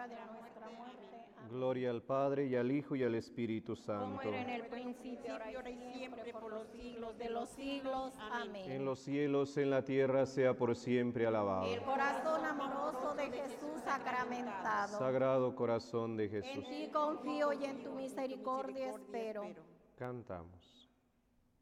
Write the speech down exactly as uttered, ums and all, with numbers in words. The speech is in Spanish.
hora de nuestra muerte. Amén. Gloria al Padre, y al Hijo, y al Espíritu Santo. Como era en el principio, ahora y siempre, por los siglos de los siglos. Amén. En los cielos, en la tierra, sea por siempre alabado. El corazón amoroso de Jesús sacramentado. Sagrado corazón de En Jesús. ti confío y en tu misericordia espero. Cantamos.